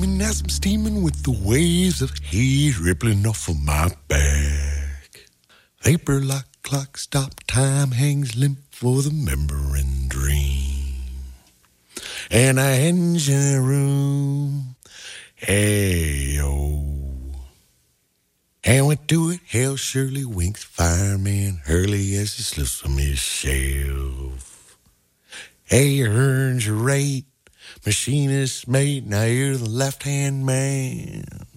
And as I'm steaming with the waves of haze rippling off of my back, vapor like clock stop time hangs limp for the remembering dream. And I engine room, hey-oh. And we do it, hell surely winks, fireman Hurley as he slips from his shelf. Hey, earns your rate, machinist mate, now you're the left-hand man.